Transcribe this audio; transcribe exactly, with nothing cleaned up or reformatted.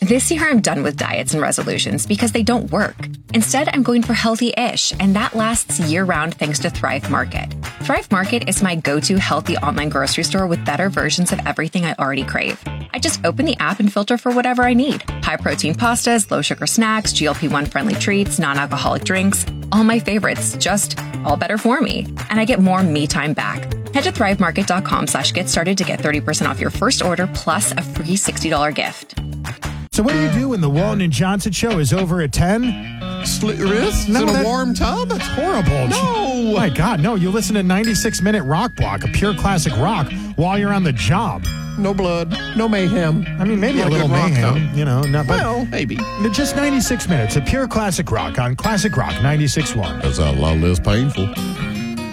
This year, I'm done with diets and resolutions because they don't work. Instead, I'm going for healthy-ish, and that lasts year-round thanks to Thrive Market. Thrive Market is my go-to healthy online grocery store with better versions of everything I already crave. I just open the app and filter for whatever I need. High-protein pastas, low-sugar snacks, G L P one friendly treats, non-alcoholic drinks. All my favorites, just all better for me. And I get more me time back. Head to thrivemarket.com slash get started to get thirty percent off your first order plus a free sixty dollars gift. So what do you do when the Walton and Johnson show is over at ten? Slit your wrists No, in a that- warm tub? That's horrible. No. My God, no. You listen to ninety-six minute rock block, a pure classic rock, while you're on the job. No blood, no mayhem. I mean, maybe Like a little good rock, mayhem, though. you know. Not, but Well, maybe. just ninety-six minutes, a pure classic rock on Classic Rock ninety-six point one. That's a lot less painful.